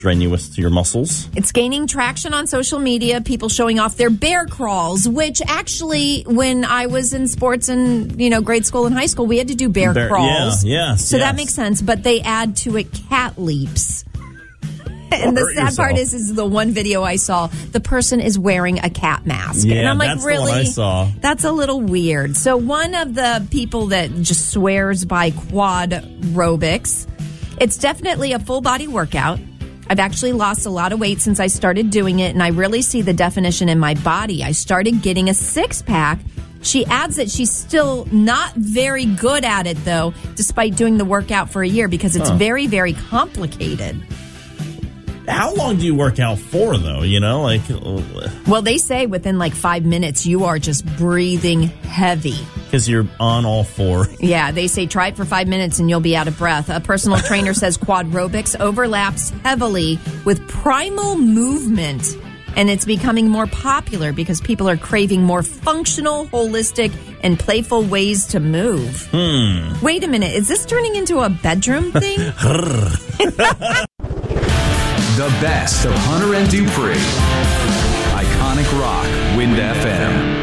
strenuous to your muscles. It's gaining traction on social media, people showing off their bear crawls, which actually, when I was in sports in, grade school and high school, we had to do bear crawls. Yeah, so that makes sense, but they add to it cat leaps. And the sad part is the one video I saw, the person is wearing a cat mask. Yeah, and I'm like, that's really? the one I saw. That's a little weird. So one of the people that just swears by quad aerobics, it's definitely a full body workout. I've actually lost a lot of weight since I started doing it, and I really see the definition in my body. I started getting a six-pack. She adds that she's still not very good at it, though, despite doing the workout for a year, because it's very, very complicated. How long do you work out for, though? Well, they say within 5 minutes, you are just breathing heavy. Because you're on all four. Yeah, they say try it for 5 minutes and you'll be out of breath. A personal trainer says quadrobics overlaps heavily with primal movement. And it's becoming more popular because people are craving more functional, holistic, and playful ways to move. Wait a minute. Is this turning into a bedroom thing? The best of Hunter and Dupree. Iconic Rock, Wind FM.